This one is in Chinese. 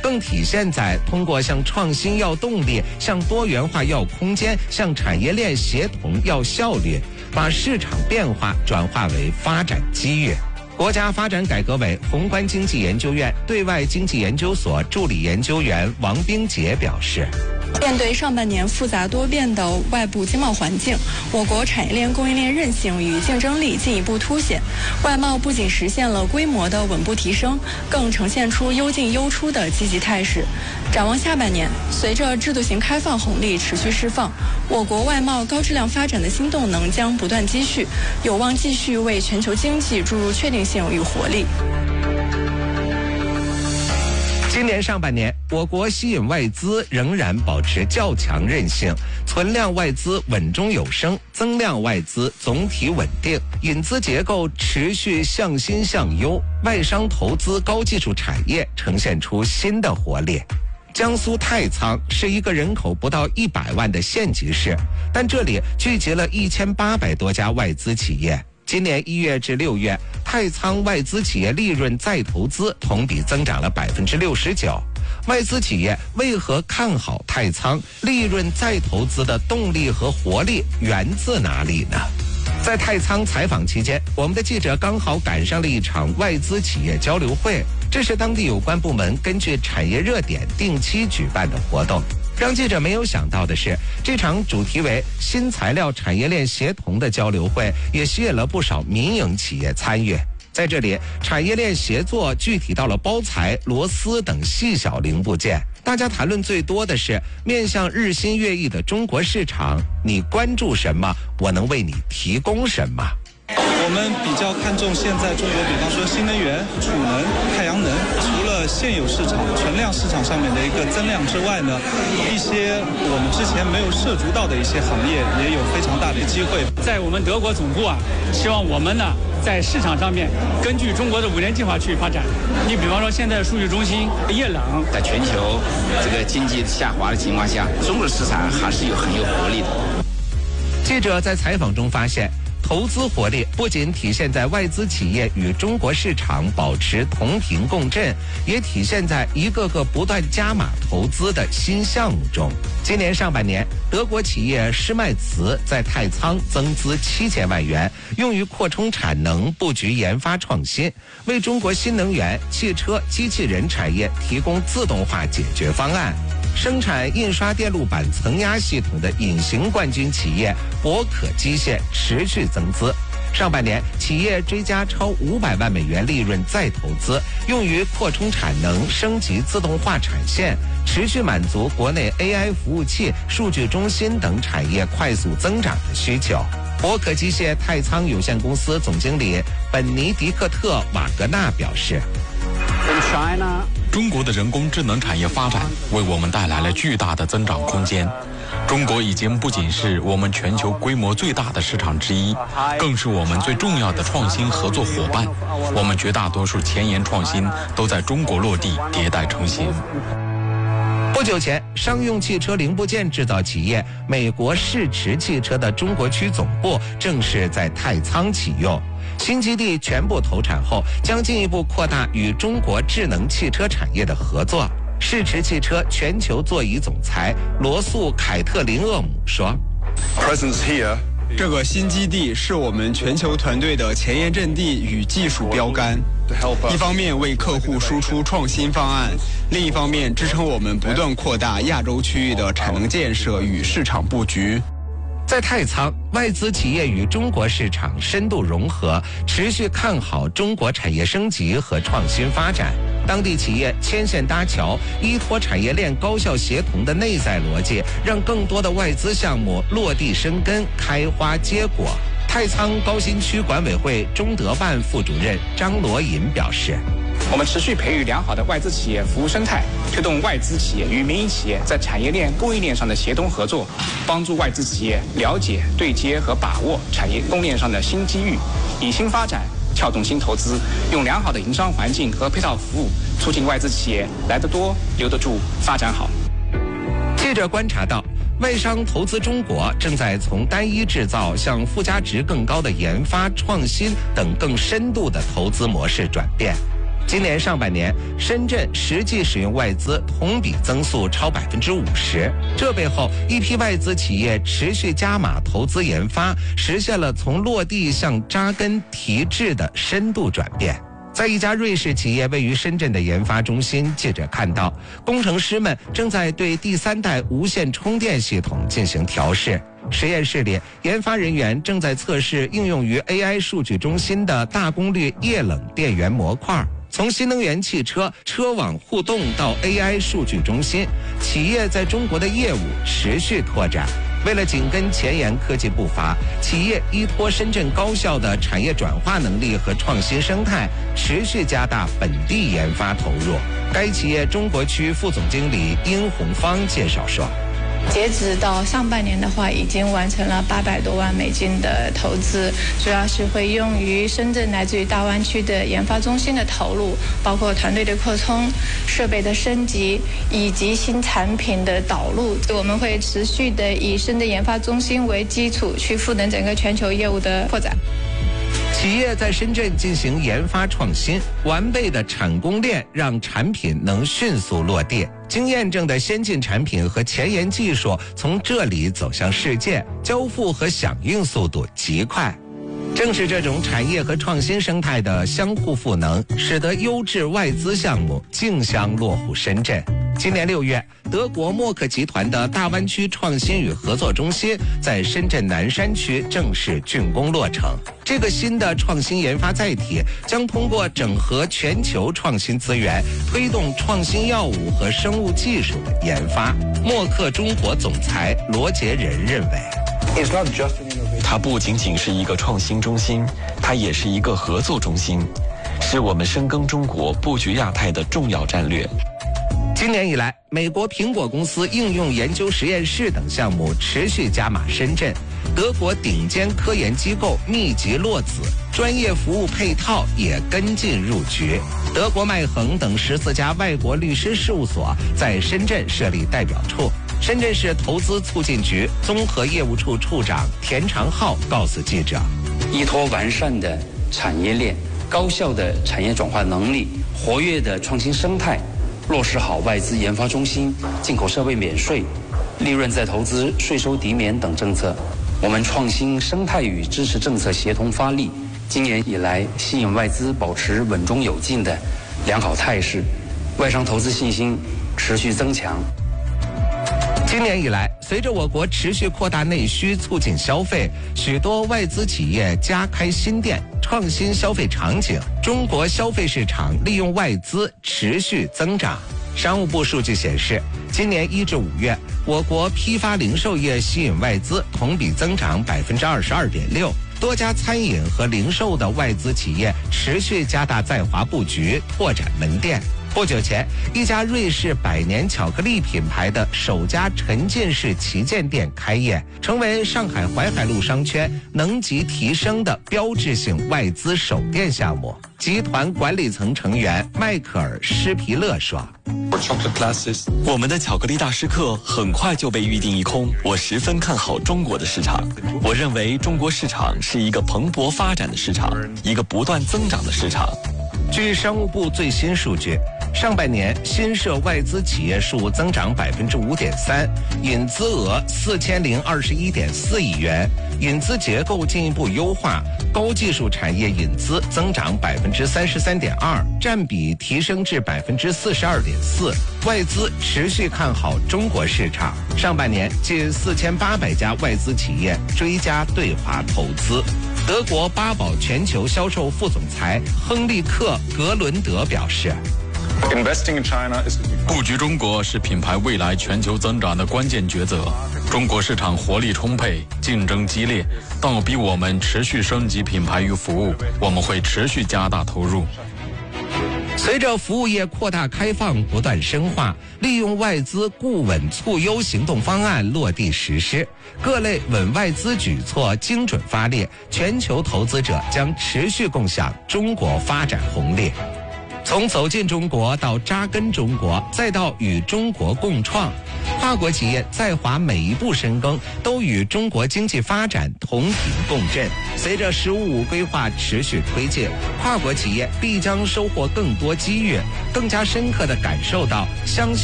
更体现在通过向创新要动力、向多元化要空间、向产业链协同要效率，把市场变化转化为发展机遇。国家发展改革委宏观经济研究院对外经济研究所助理研究员王冰杰表示， 面对上半年复杂多变的外部经贸环境，我国产业链供应链韧性与竞争力进一步凸显，外贸不仅实现了规模的稳步提升，更呈现出优进优出的积极态势。展望下半年，随着制度型开放红利持续释放，我国外贸高质量发展的新动能将不断积蓄，有望继续为全球经济注入确定性与活力。 今年上半年，我国吸引外资仍然保持较强韧性，存量外资稳中有升，增量外资总体稳定，引资结构持续向新向优，外商投资高技术产业呈现出新的活力。江苏太仓是一个人口不到100万的县级市，但这里聚集了1800多家外资企业。今年1月至6月，太仓外资企业利润再投资同比增长了69%。外资企业为何看好太仓？利润再投资的动力和活力源自哪里呢？在太仓采访期间，我们的记者刚好赶上了一场外资企业交流会，这是当地有关部门根据产业热点定期举办的活动。让记者没有想到的是，这场主题为新材料产业链协同的交流会也吸引了不少民营企业参与。在这里，产业链协作具体到了包材、螺丝等细小零部件。大家谈论最多的是面向日新月异的中国市场，你关注什么，我能为你提供什么。 我们比较看重现在中国，比方说新能源、储能、太阳能，除了现有市场、存量市场上面的一个增量之外呢，一些我们之前没有涉足到的一些行业也有非常大的机会。 在我们德国总部希望我们呢在市场上面根据中国的5年计划去发展。你比方说现在数据中心液冷， 在全球这个经济下滑的情况下，中国市场还是很有活力的。 记者在采访中发现，投资活力不仅体现在外资企业与中国市场保持同频共振，也体现在一个个不断加码投资的新项目中。今年上半年，德国企业施迈茨在太仓增资7000万元，用于扩充产能、布局研发创新，为中国新能源、汽车、机器人产业提供自动化解决方案。生产印刷电路板层压系统的隐形冠军企业博可机械持续增资。上半年，企业追加超500万美元利润再投资，用于扩充产能、升级自动化产线，持续满足国内 AI 服务器、数据中心等产业快速增长的需求。博可机械太仓有限公司总经理本尼迪克特·瓦格纳表示， 中国的人工智能产业发展为我们带来了巨大的增长空间。中国已经不仅是我们全球规模最大的市场之一，更是我们最重要的创新合作伙伴。我们绝大多数前沿创新都在中国落地迭代成型。 不久前，商用汽车零部件制造企业美国世驰汽车的中国区总部正式在太仓启用。新基地全部投产后，将进一步扩大与中国智能汽车产业的合作。世驰汽车全球座椅总裁罗素·凯特林厄姆说， 这个新基地是我们全球团队的前沿阵地与技术标杆，一方面为客户输出创新方案，另一方面支撑我们不断扩大亚洲区域的产能建设与市场布局。 在太仓，外资企业与中国市场深度融合，持续看好中国产业升级和创新发展。当地企业牵线搭桥，依托产业链高效协同的内在逻辑，让更多的外资项目落地生根、开花结果。太仓高新区管委会中德办副主任张罗银表示， 我们持续培育良好的外资企业服务生态，推动外资企业与民营企业在产业链、供应链上的协同合作，帮助外资企业了解、对接和把握产业供应链上的新机遇，以新发展撬动新投资，用良好的营商环境和配套服务，促进外资企业来得多、留得住、发展好。 记者观察到，外商投资中国正在从单一制造向附加值更高的研发、创新等更深度的投资模式转变。 今年上半年，深圳实际使用外资同比增速超50%，这背后一批外资企业持续加码投资研发，实现了从落地向扎根提质的深度转变。在一家瑞士企业位于深圳的研发中心，记者看到，工程师们正在对第3代无线充电系统进行调试。实验室里，研发人员正在测试应用于 AI 数据中心的大功率液冷电源模块。从新能源汽车车网互动到 AI 数据中心，企业在中国的业务持续拓展。为了紧跟前沿科技步伐，企业依托深圳高效的产业转化能力和创新生态，持续加大本地研发投入。该企业中国区副总经理殷红芳介绍说， 截止到上半年的话，已经完成了800多万美金的投资，主要是会用于深圳来自于大湾区的研发中心的投入，包括团队的扩充、设备的升级以及新产品的导入。我们会持续的以深圳研发中心为基础，去赋能整个全球业务的扩展。 企业在深圳进行研发创新，完备的产供链让产品能迅速落地，经验证的先进产品和前沿技术从这里走向世界，交付和响应速度极快。正是这种产业和创新生态的相互赋能，使得优质外资项目竞相落户深圳。今年6月，德国默克集团的大湾区创新与合作中心在深圳南山区正式竣工落成。这个新的创新研发载体将通过整合全球创新资源，推动创新药物和生物技术的研发。默克中国总裁罗杰仁认为， 它不仅仅是一个创新中心，它也是一个合作中心，是我们深耕中国、布局亚太的重要战略。 今年以来，美国苹果公司应用研究实验室等项目持续加码深圳，德国顶尖科研机构密集落子，专业服务配套也跟进入局。德国麦恒等14家外国律师事务所在深圳设立代表处。深圳市投资促进局综合业务处处长田长浩告诉记者， 依托完善的产业链、高效的产业转化能力、活跃的创新生态，落实好外资研发中心、进口设备免税、利润再投资、税收抵免等政策，我们创新生态与支持政策协同发力，今年以来吸引外资保持稳中有进的良好态势，外商投资信心持续增强。 今年以来，随着我国持续扩大内需、促进消费，许多外资企业加开新店，创新消费场景，中国消费市场利用外资持续增长。商务部数据显示，今年1至5月，我国批发零售业吸引外资同比增长22.6%，多家餐饮和零售的外资企业持续加大在华布局，拓展门店。不久前，一家瑞士100年巧克力品牌的首家沉浸式旗舰店开业，成为上海淮海路商圈能级提升的标志性外资首店项目。集团管理层成员迈克尔·施皮勒说， 我们的巧克力大师课很快就被预定一空，我十分看好中国的市场。我认为中国市场是一个蓬勃发展的市场，一个不断增长的市场。 据商务部最新数据，上半年新设外资企业数增长5.3%，引资额4021.4亿元，引资结构进一步优化，高技术产业引资增长33.2%，占比提升至42.4%。外资持续看好中国市场，上半年近4800家外资企业追加对华投资。德国巴宝全球销售副总裁亨利克·格伦德表示， 布局中国是品牌未来全球增长的关键抉择。中国市场活力充沛，竞争激烈，倒逼我们持续升级品牌与服务，我们会持续加大投入。 随着服务业扩大开放不断深化，利用外资固稳促优行动方案落地实施，各类稳外资举措精准发力，全球投资者将持续共享中国发展红利。 从走进中国到扎根中国，再到与中国共创，跨国企业在华每一步深耕，都与中国经济发展同频共振。随着“15+5”规划持续推进，跨国企业必将收获更多机遇，更加深刻地感受到相信